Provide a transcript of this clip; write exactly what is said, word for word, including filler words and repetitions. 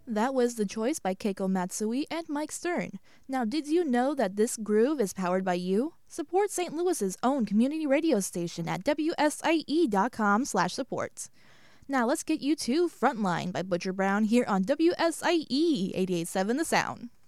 That was The Choice by Keiko Matsui and Mike Stern. Now, did you know that this groove is powered by you? Support Saint Louis's own community radio station at W S I E dot com slash support. Now, let's get you to Frontline by Butcher Brown here on W S I E eighty-eight point seven The Sound.